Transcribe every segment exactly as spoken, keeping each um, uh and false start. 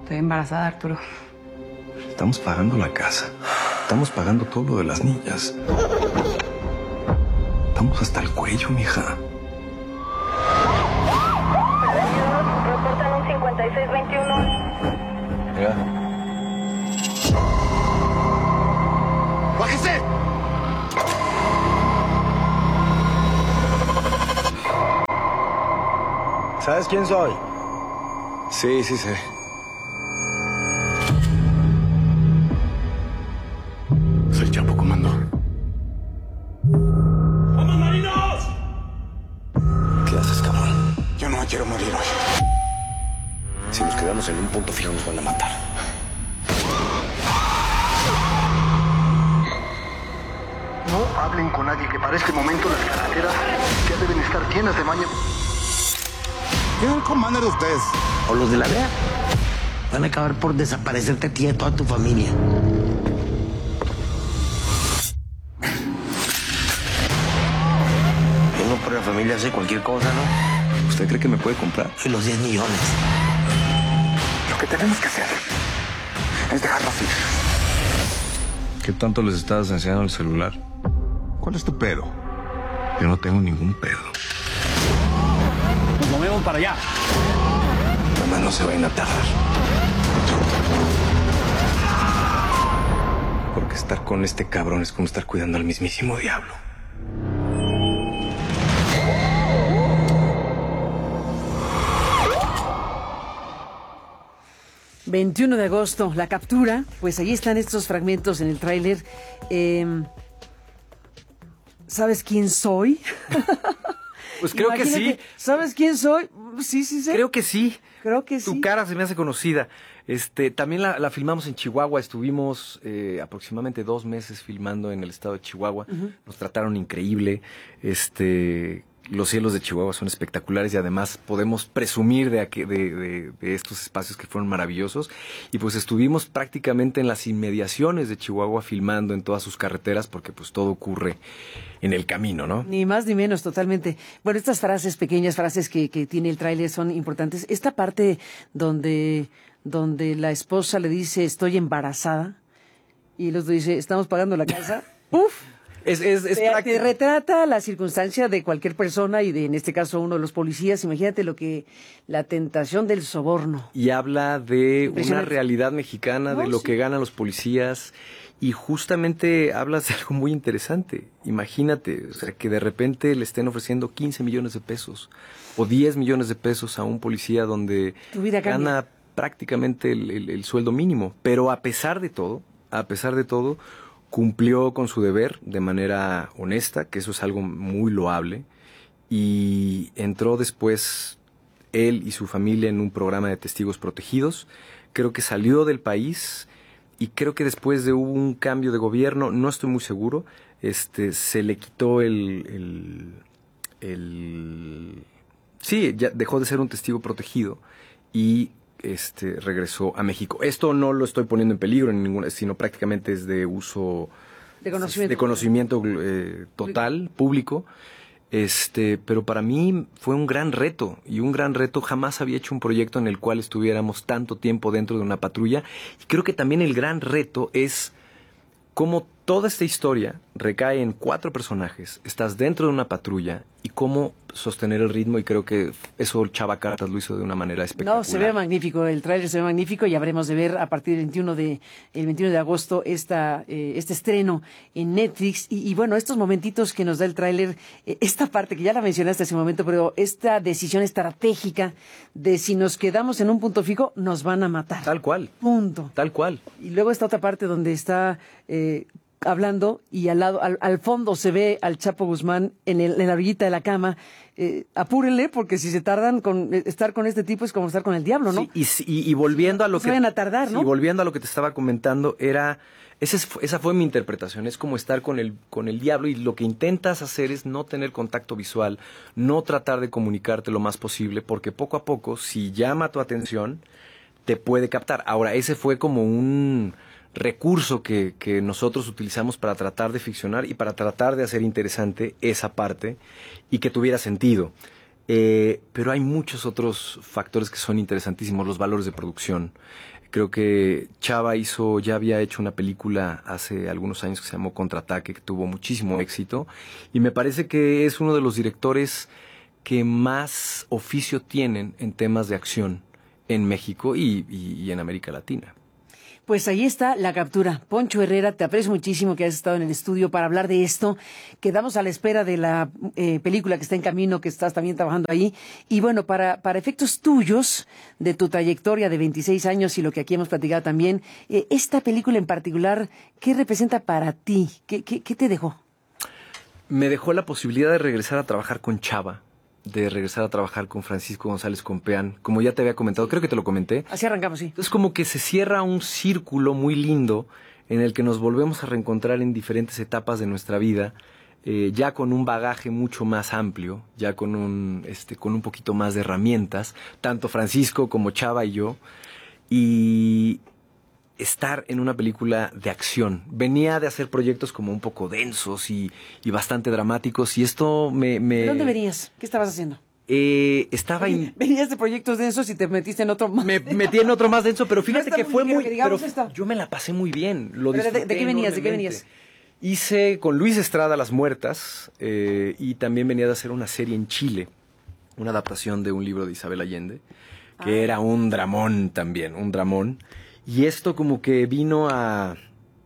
Estoy embarazada, Arturo. Estamos pagando la casa. Estamos pagando todo lo de las niñas. Estamos hasta el cuello, mija. Reportan un cincuenta y seis veintiuno. Mira. ¡Bájese! ¿Sabes quién soy? Sí, sí sé. Soy Chapo, comando. ¡Vamos, marinos! ¿Qué haces, cabrón? Yo no me quiero morir hoy. Si nos quedamos en un punto fijo nos van a matar. No hablen con nadie, que para este momento las carreteras ya deben estar llenas de maña. ¿Quién es el commander de ustedes? O los de la D E A van a acabar por desaparecerte a ti y a toda tu familia. Uno por la familia hace cualquier cosa, ¿no? ¿Usted cree que me puede comprar? Y los diez millones. Lo que tenemos que hacer es dejarlos ir. ¿Qué tanto les estabas enseñando el celular? ¿Cuál es tu pedo? Yo no tengo ningún pedo. Nos movemos para allá. Mamá, no se vayan a tardar. Porque estar con este cabrón es como estar cuidando al mismísimo diablo. veintiuno de agosto, la captura. Pues ahí están estos fragmentos en el tráiler. Eh, ¿Sabes quién soy? Pues creo Imagínate, que sí. ¿Sabes quién soy? Sí, sí, sí. Creo que sí. Creo que sí. Tu cara se me hace conocida. Este, también la, la filmamos en Chihuahua. Estuvimos eh, aproximadamente dos meses filmando en el estado de Chihuahua. Uh-huh. Nos trataron increíble. Este, los cielos de Chihuahua son espectaculares y además podemos presumir de, de, de, de estos espacios que fueron maravillosos. Y pues estuvimos prácticamente en las inmediaciones de Chihuahua filmando en todas sus carreteras porque pues todo ocurre en el camino, ¿no? Ni más ni menos, totalmente. Bueno, estas frases, pequeñas frases que, que tiene el tráiler son importantes. Esta parte donde, donde la esposa le dice estoy embarazada y el otro dice estamos pagando la casa. ¡Uf! Es, es, es te, te retrata la circunstancia de cualquier persona y de, en este caso, uno de los policías. Imagínate lo que, la tentación del soborno. Y habla de una realidad mexicana, no, de lo sí. que ganan los policías. Y justamente hablas de algo muy interesante. Imagínate, o sea, que de repente le estén ofreciendo quince millones de pesos o diez millones de pesos a un policía donde gana prácticamente el, el, el sueldo mínimo. Pero a pesar de todo, a pesar de todo, cumplió con su deber de manera honesta, que eso es algo muy loable, y entró después él y su familia en un programa de testigos protegidos. Creo que salió del país y creo que después de hubo un cambio de gobierno, no estoy muy seguro, este, se le quitó el, el, el... Sí, ya dejó de ser un testigo protegido y este regresó a México. Esto no lo estoy poniendo en peligro, en ninguna, sino prácticamente es de uso... De conocimiento. De conocimiento eh, total, público. Este, pero para mí fue un gran reto, y un gran reto. Jamás había hecho un proyecto en el cual estuviéramos tanto tiempo dentro de una patrulla, y creo que también el gran reto es cómo toda esta historia recae en cuatro personajes, estás dentro de una patrulla, y cómo sostener el ritmo, y creo que eso Chava Cartas lo hizo de una manera espectacular. No, se ve magnífico, el tráiler se ve magnífico, y habremos de ver a partir del veintiuno de, el veintiuno de agosto esta, eh, este estreno en Netflix, y, y bueno, estos momentitos que nos da el tráiler, eh, esta parte que ya la mencionaste hace un momento, pero esta decisión estratégica de si nos quedamos en un punto fijo, nos van a matar. Tal cual. Punto. Tal cual. Y luego esta otra parte donde está... Eh, hablando y al lado, al, al fondo se ve al Chapo Guzmán en, el, en la orillita de la cama. Eh, apúrenle, porque si se tardan con eh, estar con este tipo es como estar con el diablo, ¿no? Sí, y, y, y volviendo a lo se que... vayan a tardar, ¿no? Y volviendo a lo que te estaba comentando, era... Esa, es, esa fue mi interpretación, es como estar con el, con el diablo, y lo que intentas hacer es no tener contacto visual, no tratar de comunicarte lo más posible, porque poco a poco, si llama tu atención, te puede captar. Ahora, ese fue como un... recurso que, que nosotros utilizamos para tratar de ficcionar y para tratar de hacer interesante esa parte y que tuviera sentido. Eh, pero hay muchos otros factores que son interesantísimos, los valores de producción. Creo que Chava hizo, ya había hecho una película hace algunos años que se llamó Contraataque, que tuvo muchísimo éxito, y me parece que es uno de los directores que más oficio tienen en temas de acción en México y, y, y en América Latina. Pues ahí está la captura. Poncho Herrera, te aprecio muchísimo que hayas estado en el estudio para hablar de esto. Quedamos a la espera de la eh, película que está en camino, que estás también trabajando ahí. Y bueno, para, para efectos tuyos, de tu trayectoria de veintiséis años y lo que aquí hemos platicado también, eh, esta película en particular, ¿qué representa para ti? ¿Qué, qué, qué te dejó? Me dejó la posibilidad de regresar a trabajar con Chava, de regresar a trabajar con Francisco González Compeán, como ya te había comentado, creo que te lo comenté. Así arrancamos, sí. Entonces como que se cierra un círculo muy lindo en el que nos volvemos a reencontrar en diferentes etapas de nuestra vida, eh, ya con un bagaje mucho más amplio, ya con un, este, con un poquito más de herramientas, tanto Francisco como Chava y yo, y estar en una película de acción. Venía de hacer proyectos como un poco densos y, y bastante dramáticos, y esto me... me... ¿De dónde venías? ¿Qué estabas haciendo? Eh, estaba... In... Venías de proyectos densos y te metiste en otro más. Me metí en otro más denso, pero fíjate no que fue muy... Que digamos pero esto. yo me la pasé muy bien. Lo ¿De, disfruté de qué venías? ¿De qué venías? Hice con Luis Estrada Las Muertas, eh, y también venía de hacer una serie en Chile, una adaptación de un libro de Isabel Allende, que ah. era un dramón también, un dramón. Y esto como que vino a,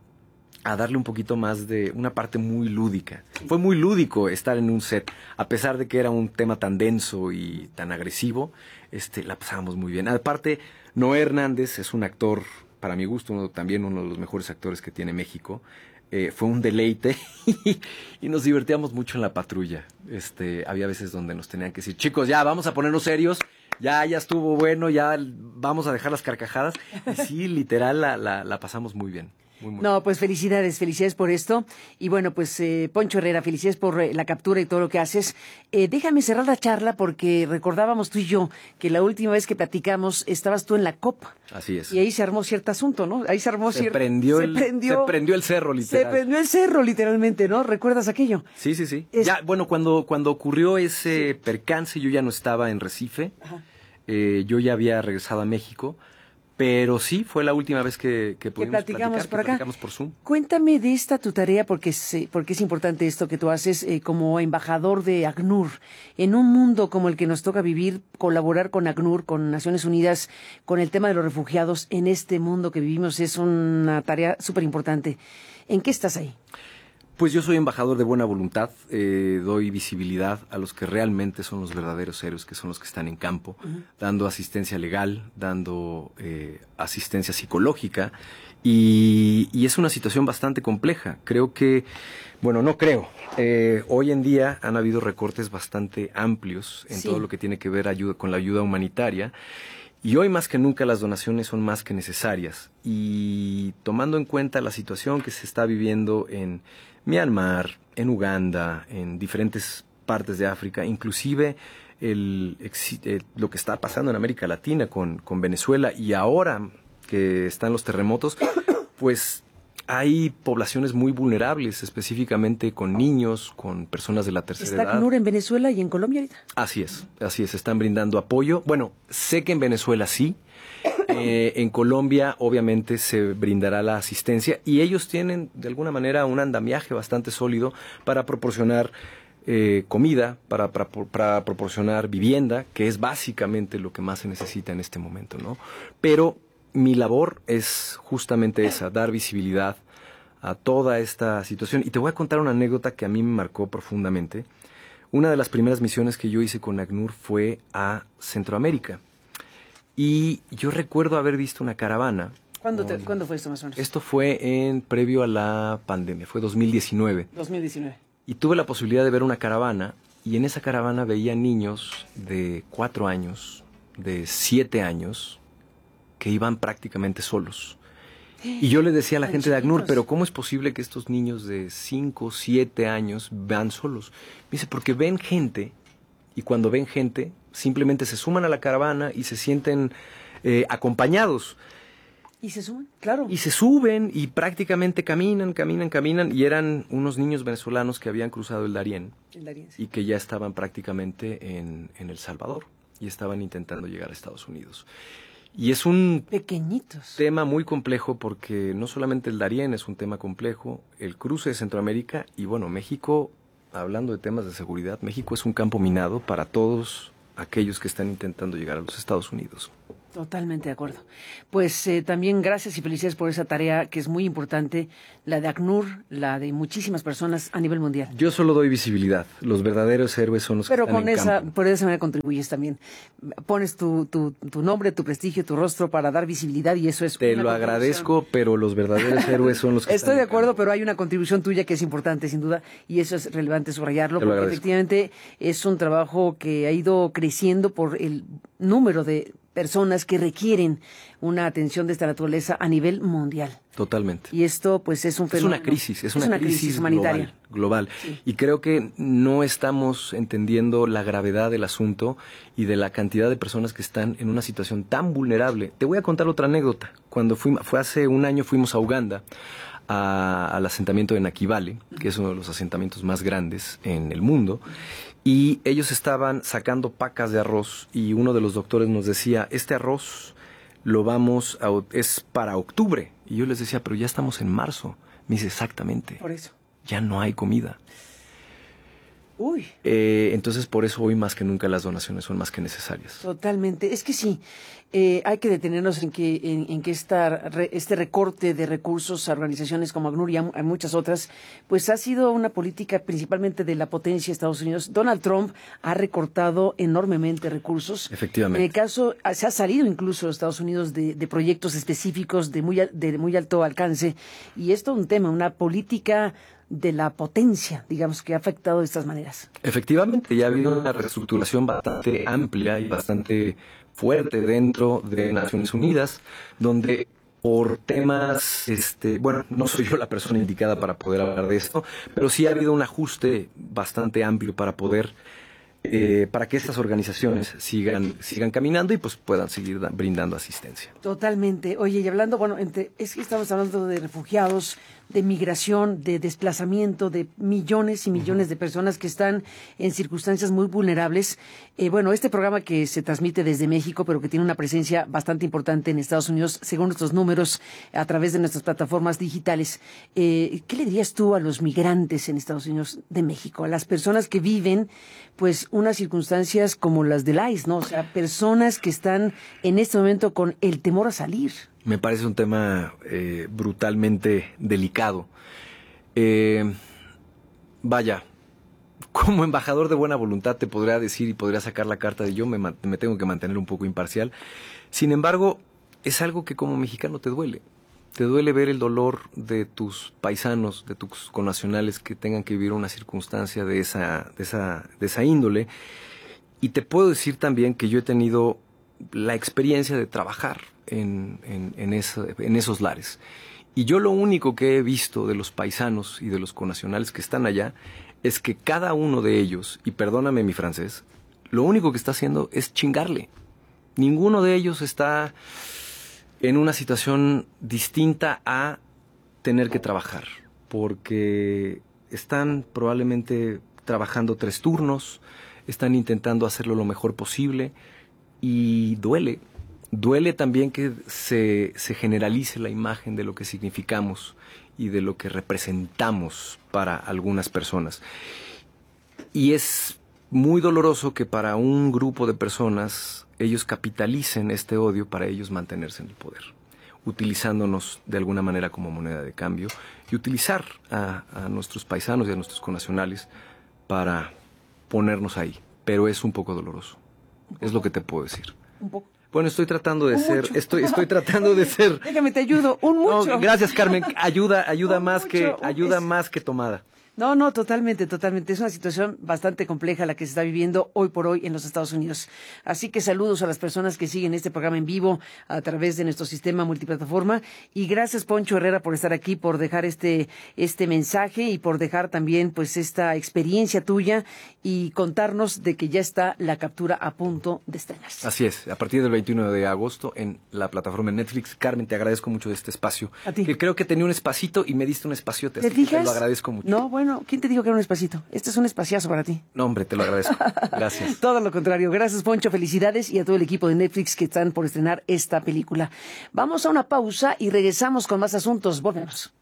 a darle un poquito más de una parte muy lúdica. Sí. Fue muy lúdico estar en un set, a pesar de que era un tema tan denso y tan agresivo, este, la pasábamos muy bien. Aparte, Noé Hernández es un actor, para mi gusto, uno, también uno de los mejores actores que tiene México. Eh, fue un deleite y, y nos divertíamos mucho en la patrulla. Este, había veces donde nos tenían que decir, chicos, ya vamos a ponernos serios, ya, ya estuvo bueno, ya vamos a dejar las carcajadas. Y sí, literal, la, la, la pasamos muy bien. Muy, muy no, bien. Pues felicidades, felicidades por esto. Y bueno, pues eh, Poncho Herrera, felicidades por eh, la captura y todo lo que haces. Eh, déjame cerrar la charla porque recordábamos tú y yo que la última vez que platicamos estabas tú en la COP. Así es. Y ahí se armó cierto asunto, ¿no? Ahí se armó se cierto... Prendió se, el, prendió, se prendió el cerro, literal. Se prendió el cerro, literalmente, ¿no? ¿Recuerdas aquello? Sí, sí, sí. Es... Ya, bueno, cuando, cuando ocurrió ese sí. percance, yo ya no estaba en Recife. Ajá. Eh, yo ya había regresado a México. Pero sí, fue la última vez que, que pudimos que platicamos platicar, por que acá. platicamos por Zoom. Cuéntame de esta tu tarea, porque es, porque es importante esto que tú haces eh, como embajador de ACNUR. En un mundo como el que nos toca vivir, colaborar con ACNUR, con Naciones Unidas, con el tema de los refugiados, en este mundo que vivimos es una tarea súper importante. ¿En qué estás ahí? Pues yo soy embajador de buena voluntad, eh, doy visibilidad a los que realmente son los verdaderos héroes, que son los que están en campo, uh-huh. dando asistencia legal, dando eh, asistencia psicológica, y, y es una situación bastante compleja. Creo que, bueno, no creo, eh, hoy en día han habido recortes bastante amplios en sí. todo lo que tiene que ver ayuda, con la ayuda humanitaria, y hoy más que nunca las donaciones son más que necesarias, y tomando en cuenta la situación que se está viviendo en Myanmar, en Uganda, en diferentes partes de África, inclusive el, el, lo que está pasando en América Latina con, con Venezuela, y ahora que están los terremotos, pues hay poblaciones muy vulnerables, específicamente con niños, con personas de la tercera ¿Está edad. ¿Está ACNUR en Venezuela y en Colombia ahorita? Así es, así es, están brindando apoyo. Bueno, sé que en Venezuela sí. Eh, en Colombia obviamente se brindará la asistencia y ellos tienen de alguna manera un andamiaje bastante sólido para proporcionar eh, comida, para, para, para proporcionar vivienda, que es básicamente lo que más se necesita en este momento, ¿no? Pero mi labor es justamente esa, dar visibilidad a toda esta situación. Y te voy a contar una anécdota que a mí me marcó profundamente. Una de las primeras misiones que yo hice con ACNUR fue a Centroamérica. Y yo recuerdo haber visto una caravana. ¿Cuándo, te, ¿Cuándo fue esto más o menos? Esto fue en previo a la pandemia, fue dos mil diecinueve. dos mil diecinueve. Y tuve la posibilidad de ver una caravana, y en esa caravana veía niños de cuatro años, de siete años, que iban prácticamente solos. Y yo le decía a la gente de ACNUR, pero ¿cómo es posible que estos niños de cinco, siete años van solos? Me dice, porque ven gente, y cuando ven gente, simplemente se suman a la caravana y se sienten eh, acompañados. Y se suben, claro. Y se suben y prácticamente caminan, caminan, caminan. Y eran unos niños venezolanos que habían cruzado el Darién. El Darién, sí. Y que ya estaban prácticamente en, en El Salvador. Y estaban intentando llegar a Estados Unidos. Y es un Pequeñitos. tema muy complejo porque no solamente el Darién es un tema complejo, el cruce de Centroamérica y bueno, México, hablando de temas de seguridad, México es un campo minado para todos aquellos que están intentando llegar a los Estados Unidos. Totalmente de acuerdo. Pues eh, también gracias y felicidades por esa tarea que es muy importante, la de ACNUR, la de muchísimas personas a nivel mundial. Yo solo doy visibilidad. Los verdaderos héroes son los Pero que están con en esa, campo. por esa manera contribuyes también. Pones tu, tu, tu nombre, tu prestigio, tu rostro para dar visibilidad y eso es Te una lo contribución. agradezco, pero los verdaderos héroes son los que Estoy están de en acuerdo, campo. pero hay una contribución tuya que es importante, sin duda, y eso es relevante subrayarlo, Te lo porque agradezco. efectivamente es un trabajo que ha ido creciendo por el número de personas que requieren una atención de esta naturaleza a nivel mundial. Totalmente. Y esto, pues, es un Es fenómeno. una crisis, es una, crisis, humanitaria. global. global. Sí. Y creo que no estamos entendiendo la gravedad del asunto y de la cantidad de personas que están en una situación tan vulnerable. Te voy a contar otra anécdota. Cuando fui, fue hace un año fuimos a Uganda, a, al asentamiento de Nakivale, que es uno de los asentamientos más grandes en el mundo, y ellos estaban sacando pacas de arroz y uno de los doctores nos decía, este arroz lo vamos a, es para octubre. Y yo les decía, pero ya estamos en marzo. Me dice, exactamente, Por eso. ya no hay comida. Uy. Eh, entonces, por eso hoy más que nunca las donaciones son más que necesarias. Totalmente. Es que sí, eh, hay que detenernos en que en, en que esta, re, este recorte de recursos a organizaciones como ACNUR y a, a muchas otras, pues ha sido una política principalmente de la potencia de Estados Unidos. Donald Trump ha recortado enormemente recursos. Efectivamente. En el caso, se ha salido incluso de Estados Unidos de, de proyectos específicos de muy, de muy alto alcance. Y esto es un tema, una política de la potencia, digamos, que ha afectado de estas maneras. Efectivamente, ya ha habido una reestructuración bastante amplia y bastante fuerte dentro de Naciones Unidas, donde por temas, este, bueno, no soy yo la persona indicada para poder hablar de esto, pero sí ha habido un ajuste bastante amplio para poder, eh, para que estas organizaciones sigan, sigan caminando y pues puedan seguir da- brindando asistencia. Totalmente. Oye, y hablando, bueno, entre, es que estamos hablando de refugiados, de migración, de desplazamiento, de millones y millones de personas que están en circunstancias muy vulnerables. Eh, bueno, este programa que se transmite desde México, pero que tiene una presencia bastante importante en Estados Unidos, según nuestros números, a través de nuestras plataformas digitales. Eh, ¿Qué le dirías tú a los migrantes en Estados Unidos de México? A las personas que viven, pues, unas circunstancias como las del I C E, ¿no? O sea, personas que están en este momento con el temor a salir. Me parece un tema eh, brutalmente delicado. Eh, vaya, como embajador de buena voluntad te podría decir y podría sacar la carta de yo me, man- me tengo que mantener un poco imparcial. Sin embargo, es algo que como mexicano te duele. Te duele ver el dolor de tus paisanos, de tus connacionales que tengan que vivir una circunstancia de esa, de esa, de esa índole. Y te puedo decir también que yo he tenido la experiencia de trabajar en, en, en, eso, en esos lares. Y yo lo único que he visto de los paisanos y de los connacionales que están allá es que cada uno de ellos, y perdóname mi francés, lo único que está haciendo es chingarle. Ninguno de ellos está en una situación distinta a tener que trabajar, porque están probablemente trabajando tres turnos, están intentando hacerlo lo mejor posible y duele. Duele también que se, se generalice la imagen de lo que significamos y de lo que representamos para algunas personas. Y es muy doloroso que para un grupo de personas ellos capitalicen este odio para ellos mantenerse en el poder, utilizándonos de alguna manera como moneda de cambio y utilizar a, a nuestros paisanos y a nuestros connacionales para ponernos ahí. Pero es un poco doloroso, es lo que te puedo decir. Un poco. Bueno, estoy tratando de Un ser, mucho. estoy, estoy tratando de ser. Déjame te ayudo, un mucho. No, gracias, Carmen. Ayuda, ayuda Un más que, mucho, ayuda es- más que tomada. No, no, totalmente, totalmente. Es una situación bastante compleja la que se está viviendo hoy por hoy en los Estados Unidos. Así que saludos a las personas que siguen este programa en vivo a través de nuestro sistema multiplataforma. Y gracias, Poncho Herrera, por estar aquí, por dejar este, este mensaje y por dejar también pues esta experiencia tuya y contarnos de que ya está la captura a punto de estrenarse. Así es, a partir del veintiuno de agosto en la plataforma de Netflix. Carmen, te agradezco mucho de este espacio. A ti. Que creo que tenía un espacito y me diste un espaciote, ¿Te así que fijas? te lo agradezco mucho. No, bueno, ¿quién te dijo que era un espacito? Este es un espaciazo para ti. No, hombre, te lo agradezco. Gracias. Todo lo contrario. Gracias, Poncho. Felicidades y a todo el equipo de Netflix que están por estrenar esta película. Vamos a una pausa y regresamos con más asuntos. Volvemos.